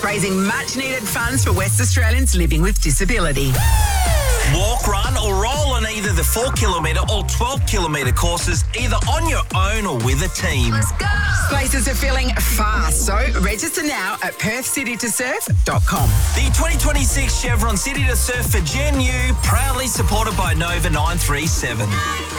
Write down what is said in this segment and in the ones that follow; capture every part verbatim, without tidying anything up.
raising much-needed funds for West Australians living with disability. Walk, run or roll on either the four kilometre or twelve kilometre courses, either on your own or with a team. Let's go! Places are filling fast, so register now at perth city to surf dot com. The twenty twenty-six Chevron City to Surf for Gen U, proudly supported by Nova nine three seven.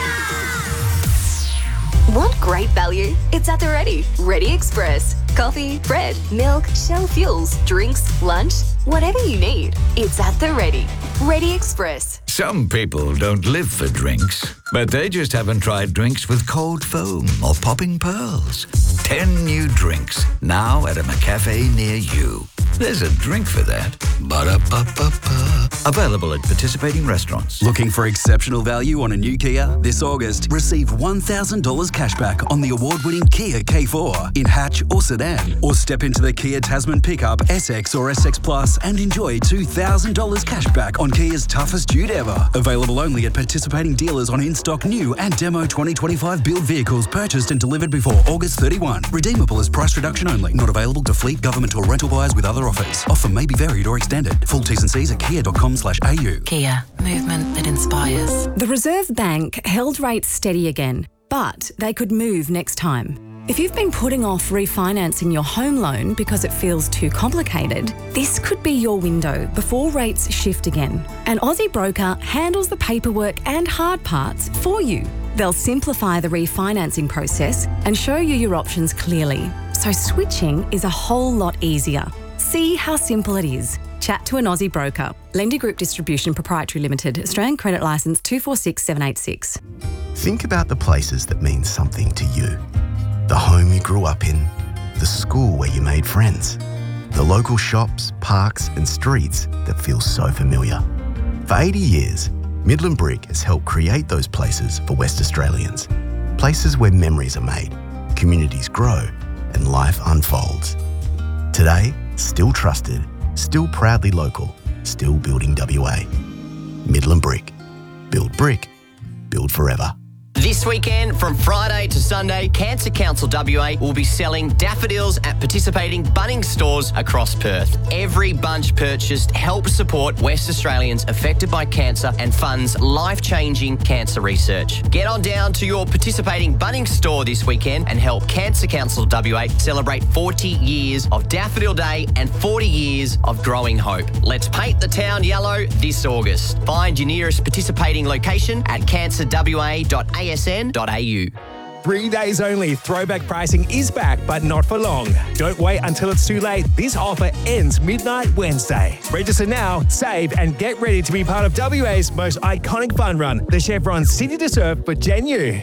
Want great value? It's at the Ready. Ready Express. Coffee, bread, milk, Shell fuels, drinks, lunch, whatever you need. It's at the Ready. Ready Express. Some people don't live for drinks, but they just haven't tried drinks with cold foam or popping pearls. Ten new drinks, now at a McCafe near you. There's a drink for that. Ba-da-ba-ba-ba. Available at participating restaurants. Looking for exceptional value on a new Kia? This August, receive one thousand dollars cashback on the award-winning Kia K four in hatch or sedan. Or step into the Kia Tasman pickup, S X or S X Plus and enjoy two thousand dollars cashback on Kia's toughest dude ever. Available only at participating dealers on in-stock new and demo twenty twenty-five build vehicles purchased and delivered before August thirty-first. Redeemable as price reduction only. Not available to fleet, government or rental buyers with other offers. Offer may be varied or extended. Full T's and C's at kia dot com slash a u. Kia. Movement that inspires. The Reserve Bank held rates steady again, but they could move next time. If you've been putting off refinancing your home loan because it feels too complicated, this could be your window before rates shift again. An Aussie broker handles the paperwork and hard parts for you. They'll simplify the refinancing process and show you your options clearly. So switching is a whole lot easier. See how simple it is. Chat to an Aussie broker. Lender Group Distribution Proprietary Limited. Australian Credit Licence two four six seven eight six. Think about the places that mean something to you. The home you grew up in, the school where you made friends, the local shops, parks and streets that feel so familiar. For eighty years, Midland Brick has helped create those places for West Australians. Places where memories are made, communities grow and life unfolds. Today, still trusted, still proudly local, still building W A. Midland Brick. Build brick. Build forever. This weekend, from Friday to Sunday, Cancer Council W A will be selling daffodils at participating Bunnings stores across Perth. Every bunch purchased helps support West Australians affected by cancer and funds life-changing cancer research. Get on down to your participating Bunnings store this weekend and help Cancer Council W A celebrate forty years of Daffodil Day and forty years of growing hope. Let's paint the town yellow this August. Find your nearest participating location at cancer w a dot a s n dot a u. Three days only. Throwback pricing is back, but not for long. Don't wait until it's too late. This offer ends midnight Wednesday. Register now, save, and get ready to be part of W A's most iconic fun run, the Chevron City to Surf for Gen U.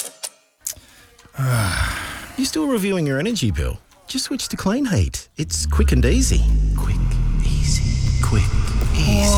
You still reviewing your energy bill? Just switch to Clean Heat. It's quick and easy. Quick, easy, quick, easy.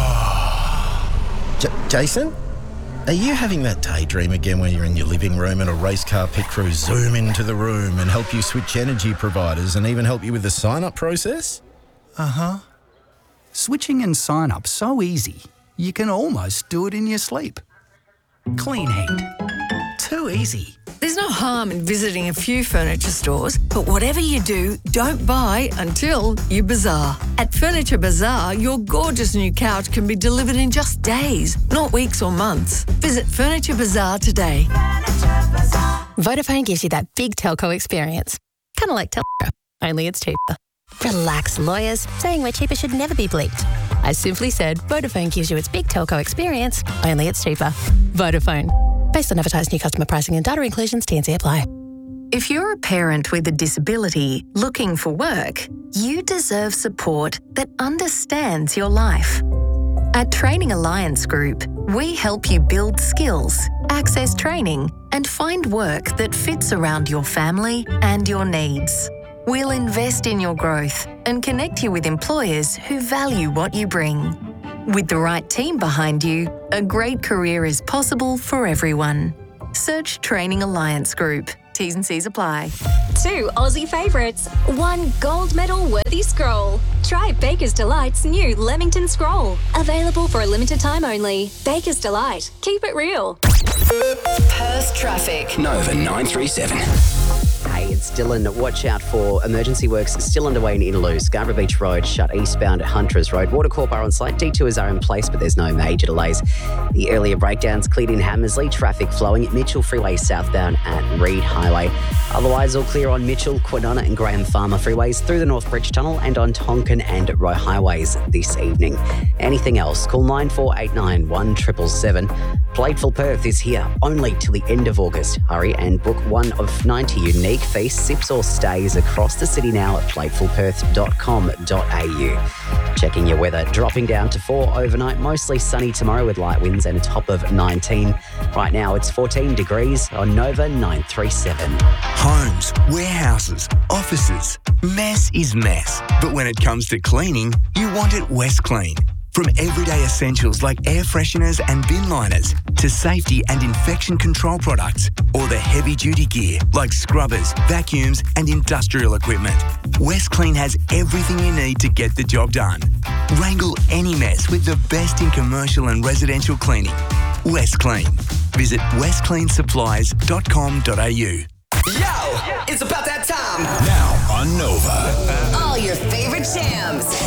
J- Jason? Are you having that daydream again where you're in your living room and a race car pit crew zoom into the room and help you switch energy providers and even help you with the sign-up process? Uh-huh. Switching and sign-up so easy, you can almost do it in your sleep. Clean Heat. Too easy. There's no harm in visiting a few furniture stores, but whatever you do, don't buy until you bazaar. At Furniture Bazaar, your gorgeous new couch can be delivered in just days, not weeks or months. Visit Furniture Bazaar today. Vodafone gives you that big telco experience. Kind of like Telstra, only it's cheaper. Relax, lawyers. Saying we're cheaper should never be bleeped. I simply said Vodafone gives you its big telco experience, only it's cheaper. Vodafone. Based on advertised new customer pricing and data inclusions, T and C apply. If you're a parent with a disability looking for work, you deserve support that understands your life. At Training Alliance Group, we help you build skills, access training, and find work that fits around your family and your needs. We'll invest in your growth and connect you with employers who value what you bring. With the right team behind you, a great career is possible for everyone. Search Training Alliance Group. T's and C's apply. Two Aussie favourites, one gold medal worthy scroll. Try Baker's Delight's new Leamington Scroll. Available for a limited time only. Baker's Delight. Keep it real. Perth traffic. Nova nine three seven. Hey, it's it's Dylan. Watch out for emergency works still underway in Innaloo. Scarborough Beach Road shut eastbound at Hunter's Road. Watercorp are on site. Detours are in place, but there's no major delays. The earlier breakdowns cleared in Hammersley. Traffic flowing at Mitchell Freeway southbound at Reed Highway. Otherwise, all clear on Mitchell, Quinona and Graham Farmer freeways through the North Bridge Tunnel and on Tonkin and Roe highways this evening. Anything else? Call nine four eight nine, one seven seven seven. Plateful Perth is here only till the end of August. Hurry and book one of ninety unique feasts, sips or stays across the city now at plateful perth dot com dot a u. Checking your weather, dropping down to four overnight, mostly sunny tomorrow with light winds and a top of nineteen. Right now it's fourteen degrees on Nova nine three seven. Homes, warehouses, offices. Mess is mess. But when it comes to cleaning, you want it West Clean. From everyday essentials like air fresheners and bin liners to safety and infection control products, or the heavy-duty gear like scrubbers, vacuums and industrial equipment, West Clean has everything you need to get the job done. Wrangle any mess with the best in commercial and residential cleaning. West Clean. Visit west clean supplies dot com dot a u. Yo, it's about that time. Now on Nova. All your favorite jams.